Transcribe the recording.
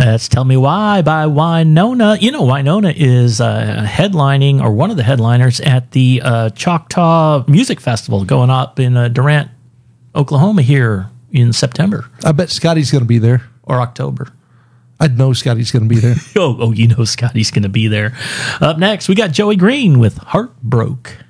That's Tell Me Why by Wynonna. You know, Wynonna is headlining, or one of the headliners, at the Choctaw Music Festival going up in Durant, Oklahoma here in September. I bet Scotty's going to be there. Or October. I know Scotty's going to be there. You know Scotty's going to be there. Up next, we got Joey Green with Heartbroke.